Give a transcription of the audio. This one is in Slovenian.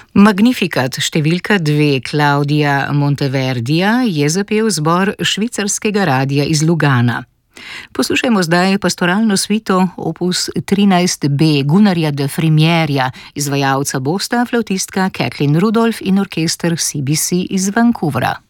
Magnificat številka 2 Claudia Monteverdija je zapel zbor švicarskega radia iz Lugana. Poslušajmo zdaj pastoralno svito opus 13b Gunnarja de Frimierja, izvajalca bosta flavtistka Kathleen Rudolph in orkester CBC iz Vancouvra.